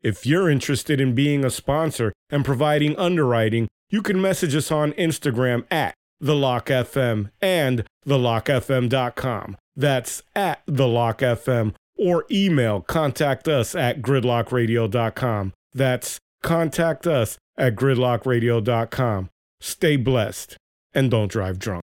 If you're interested in being a sponsor and providing underwriting, you can message us on Instagram at TheLockFM and TheLockFM.com. That's at TheLockFM, or email contact us at GridlockRadio.com. That's contact us at GridlockRadio.com. Stay blessed and don't drive drunk.